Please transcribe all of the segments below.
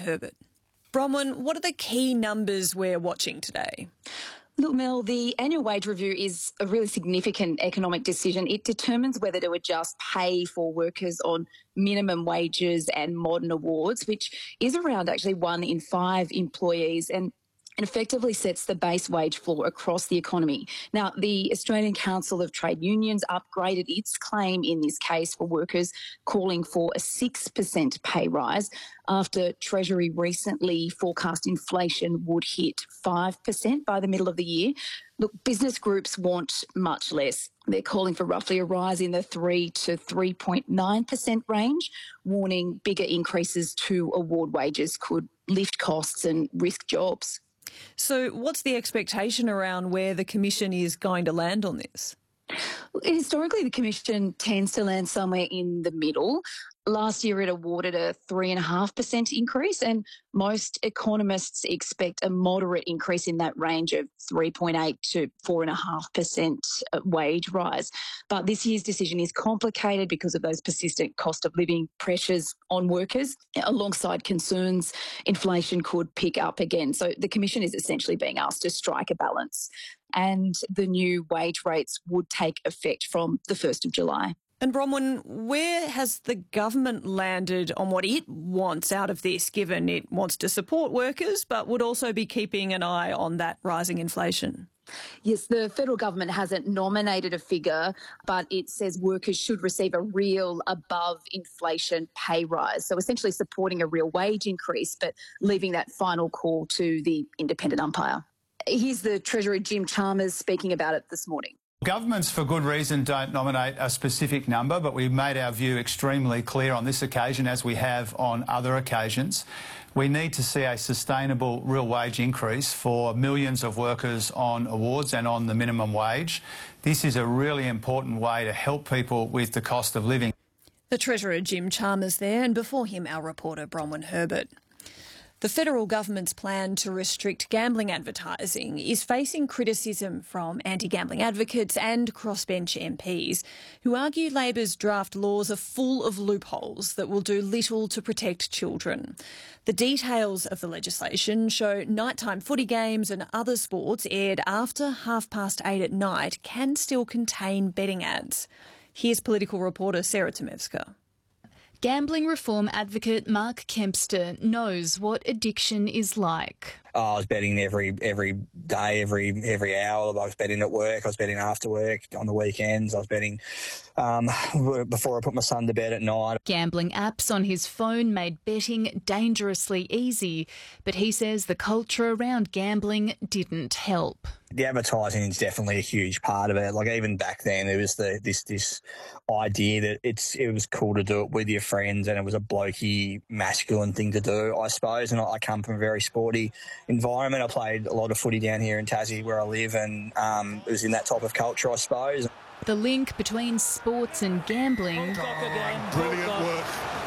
Herbert. Bronwyn, what are the key numbers we're watching today? Look, Mel, the annual wage review is a really significant economic decision. It determines whether to adjust pay for workers on minimum wages and modern awards, which is around actually 1 in 5 employees, and effectively sets the base wage floor across the economy. Now, the Australian Council of Trade Unions upgraded its claim in this case for workers, calling for a 6% pay rise after Treasury recently forecast inflation would hit 5% by the middle of the year. Look, business groups want much less. They're calling for roughly a rise in the 3 to 3.9% range, warning bigger increases to award wages could lift costs and risk jobs. So what's the expectation around where the Commission is going to land on this? Historically, the Commission tends to land somewhere in the middle. Last year, it awarded a 3.5% increase, and most economists expect a moderate increase in that range of 3.8 to 4.5% wage rise. But this year's decision is complicated because of those persistent cost of living pressures on workers, alongside concerns inflation could pick up again. So the Commission is essentially being asked to strike a balance, and the new wage rates would take effect from the 1st of July. And Bronwyn, where has the government landed on what it wants out of this, given it wants to support workers but would also be keeping an eye on that rising inflation? Yes, the federal government hasn't nominated a figure, but it says workers should receive a real above-inflation pay rise. So essentially supporting a real wage increase, but leaving that final call to the independent umpire. Here's the Treasurer Jim Chalmers speaking about it this morning. Governments, for good reason, don't nominate a specific number, but we've made our view extremely clear on this occasion, as we have on other occasions. We need to see a sustainable real wage increase for millions of workers on awards and on the minimum wage. This is a really important way to help people with the cost of living. The Treasurer Jim Chalmers there, and before him our reporter Bronwyn Herbert. The federal government's plan to restrict gambling advertising is facing criticism from anti-gambling advocates and crossbench MPs who argue Labor's draft laws are full of loopholes that will do little to protect children. The details of the legislation show nighttime footy games and other sports aired after 8:30 at night can still contain betting ads. Here's political reporter Sarah Tomevska. Gambling reform advocate Mark Kempster knows what addiction is like. I was betting every day, every hour. I was betting at work. I was betting after work, on the weekends. I was betting before I put my son to bed at night. Gambling apps on his phone made betting dangerously easy, but he says the culture around gambling didn't help. The advertising is definitely a huge part of it. Like, even back then, there was this idea that it was cool to do it with your friends, and it was a blokey, masculine thing to do, I suppose. And I come from a very sporty environment. I played a lot of footy down here in Tassie where I live, and it was in that type of culture, I suppose. The link between sports and gambling. Brilliant work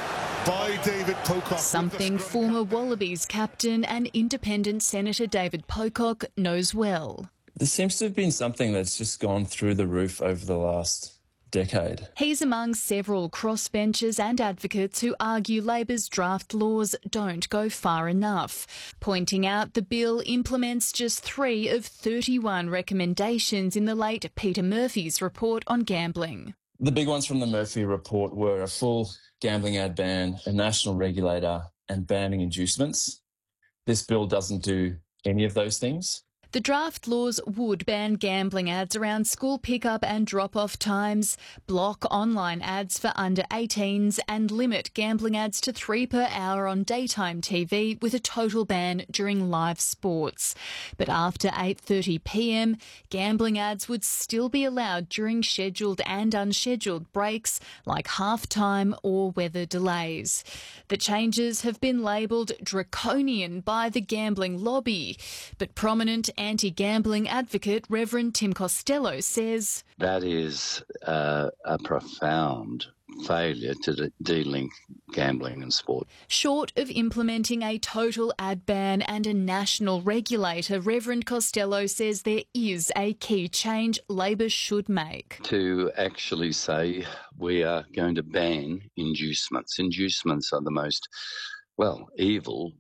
by David Pocock. Something former Wallabies captain and independent Senator David Pocock knows well. There seems to have been something that's just gone through the roof over the last decade. He's among several crossbenchers and advocates who argue Labor's draft laws don't go far enough, pointing out the bill implements just 3 of 31 recommendations in the late Peter Murphy's report on gambling. The big ones from the Murphy report were a full gambling ad ban, a national regulator, and banning inducements. This bill doesn't do any of those things. The draft laws would ban gambling ads around school pickup and drop-off times, block online ads for under 18s, and limit gambling ads to 3 per hour on daytime TV, with a total ban during live sports. But after 8:30 p.m, gambling ads would still be allowed during scheduled and unscheduled breaks, like half-time or weather delays. The changes have been labelled draconian by the gambling lobby, but prominent anti-gambling advocate Reverend Tim Costello says that is a profound failure to de-link gambling and sport. Short of implementing a total ad ban and a national regulator, Reverend Costello says there is a key change Labor should make. To actually say we are going to ban inducements. Inducements are the most evil